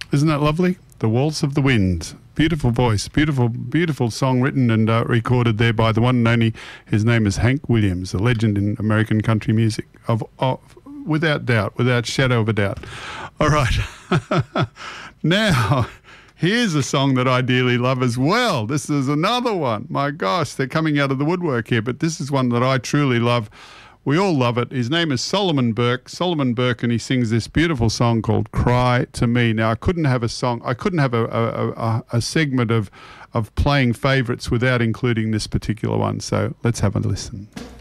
Isn't that lovely? The Waltz of the Wind. Beautiful voice, beautiful song written and recorded there by the one and only. His name is Hank Williams, a legend in American country music, without doubt, without shadow of a doubt. All right. Now, here's a song that I dearly love as well. This is another one. My gosh, they're coming out of the woodwork here, but this is one that I truly love. We all love it. His name is Solomon Burke. Solomon Burke, and he sings this beautiful song called "Cry to Me." Now, I couldn't have a segment of playing favourites without including this particular one. So let's have a listen.